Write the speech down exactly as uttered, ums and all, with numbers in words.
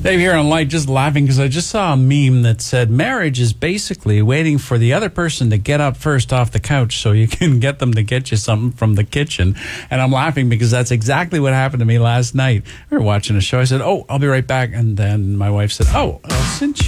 Dave here on Light, just laughing because I just saw a meme that said marriage is basically waiting for the other person to get up first off the couch so you can get them to get you something from the kitchen. And I'm laughing because that's exactly what happened to me last night. We were watching a show. I said, oh, I'll be right back. And then my wife said, oh, well, since